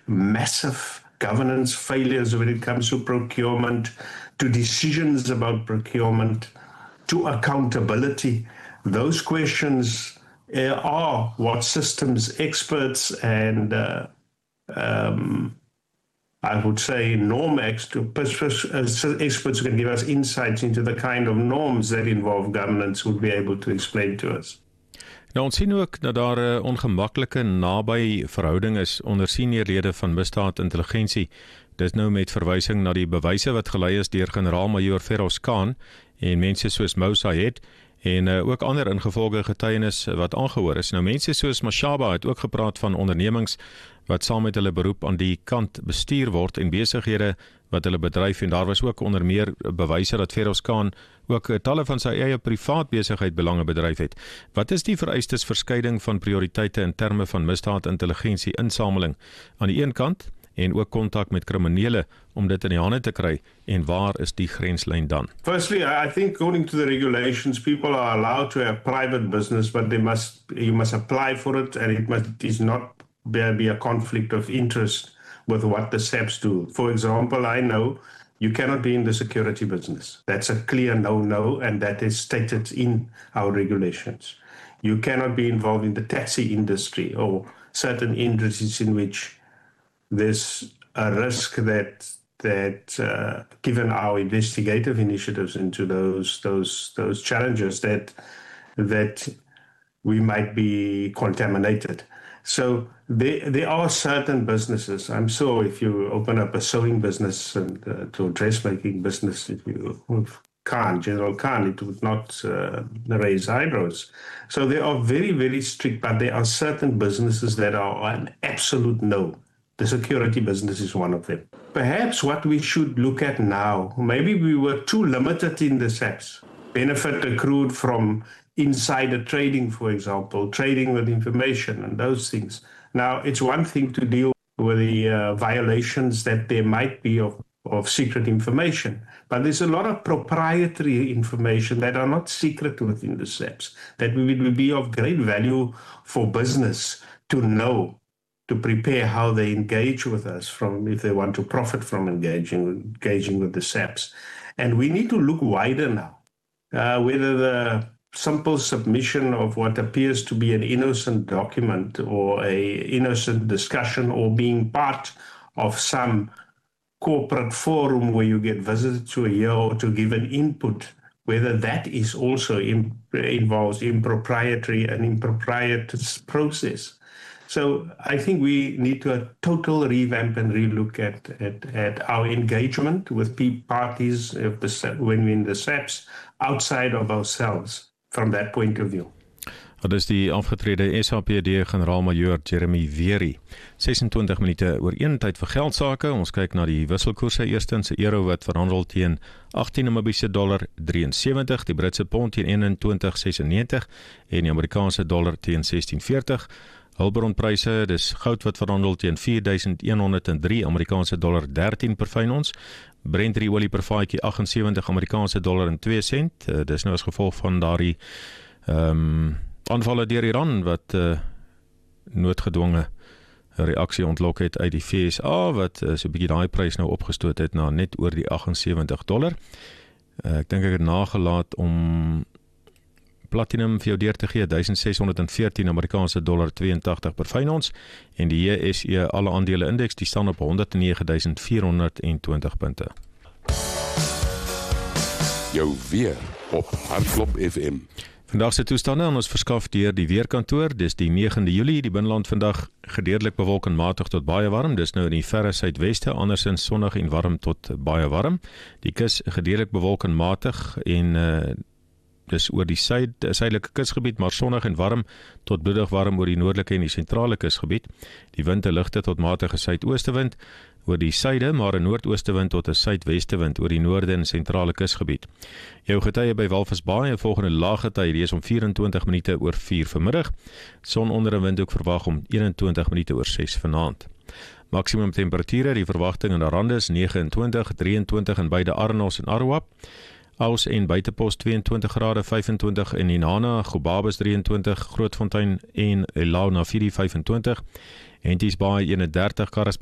massive governance failures when it comes to procurement, to decisions about procurement, to accountability. Those questions are what systems experts and I would say norm experts who can give us insights into the kind of norms that involve governance would be able to explain to us. Nou, ons sien ook dat daar 'n ongemaklike naby verhouding is onder seniorlede van misdaadintelligensie. Dit is nou met verwysing na die bewyse wat gelei is deur generaal-majoor Feroz Khan en mense soos Mo Sayed en ook ander ingevolge getuienis wat aangehoor is. Nou mense soos Mashaba het ook gepraat van ondernemings wat saam met hulle beroep aan die kant bestuur word en besighede wat hulle bedryf en daar was ook onder meer bewyse dat Feroz Khan ook talle van sy eie privaat besigheid belange bedryf het. Wat is die vereistes verskeiding van prioriteite in terme van misdaadintelligensie insameling aan die een kant en ook kontak met kriminele om dit in die hande te kry en waar is die grenslyn dan? Firstly, I think according to the regulations, people are allowed to have private business, but you must apply for it and it is not be a conflict of interest with what the SAPs do. For example, I know you cannot be in the security business. That's a clear no-no, and that is stated in our regulations. You cannot be involved in the taxi industry or certain industries in which there's a risk that given our investigative initiatives into those challenges that we might be contaminated. So there are certain businesses. I'm sure if you open up a sewing business and to a dressmaking business, if you General Khan, it would not raise eyebrows. So they are very, very strict, but there are certain businesses that are an absolute no. The security business is one of them. Perhaps what we should look at now, maybe we were too limited in the SAPs. Benefit accrued from insider trading, for example, trading with information and those things. Now, it's one thing to deal with the violations that there might be of secret information, but there's a lot of proprietary information that are not secret within the SAPs that would be of great value for business to know, to prepare how they engage with us if they want to profit from engaging with the SAPs. And we need to look wider now, whether the simple submission of what appears to be an innocent document or a innocent discussion or being part of some corporate forum where you get visited to a year or to give an input, whether that is also involves impropriety process. So I think we need to a total revamp and relook at our engagement with parties when we're in the SAPs outside of ourselves from that point of view. Dat is die afgetrede SAPD generaal-majoor Jeremy Weery. 26 minute oor 1 tyd vir geldsake. Ons kyk na die wisselkoerse. Eerstens die euro wat verhandel teen 18 Namibiese dollar 73, die Britse pond teen 21,96 en die Amerikaanse dollar teen 16,40. Hulpbronpryse, dis goud wat verhandel teen 4,103 Amerikaanse dollar 13 per fyn ons. Brent olie per vaatjie 78 Amerikaanse dollar en 2 sent. Dis nou as gevolg van daardie aanvalle deur Iran wat noodgedwonge reaksie ontlok het uit die FSA wat so 'n bietjie daai prys nou opgestoot het na net oor die 78 dollar. Ek dink ek het nagelaat om platinum vir jou deur te gee, 1614 Amerikaanse dollar 82 per fyn ons en die JSE alle aandele indeks die staan op 109.420 punte. Jou weer op Hartklop FM. Vandag se toestande aan ons verskaf deur die weerkantoor. Dis die 9de Julie, die binneland vandag gedeeltelik bewolk en matig tot baie warm. Dis nou in die verre suidweste, andersins sonnig en warm tot baie warm. Die kus gedeeltelik bewolk en matig en dis oor die suidelike kusgebied, maar sonnig en warm tot bloedig warm oor die noordelike en die sentrale kusgebied. Die wind 'n ligte tot matige suidoostewind oor die suide, maar 'n noordoostewind tot 'n suidwestewind oor die noorde en sentrale kusgebied. Jou getye by Walvisbaai en volgende laaggetye die is om 24 minute oor 4 vanmiddag. Son onder 'n windhoek verwag om 21 minute oor 6 vanaand. Maksimum temperature, die verwagting in Arandis 29, 23 in beide Arnos en Aruap. Aus en Buitepos 22 grade, 25 in Inana, Gobabis 23, Grootfontein en Elauna 25, Henties Baai 31, Karasburg